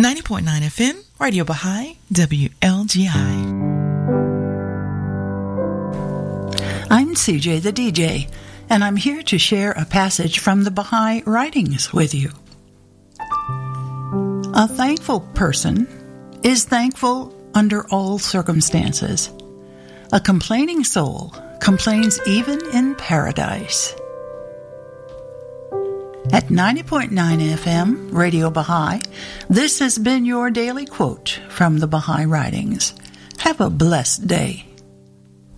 90.9 FM, Radio Baha'i, WLGI. I'm CJ the DJ, and I'm here to share a passage from the Baha'i writings with you. A thankful person is thankful under all circumstances. A complaining soul complains even in paradise. At 90.9 FM, Radio Baha'i, this has been your daily quote from the Baha'i writings. Have a blessed day.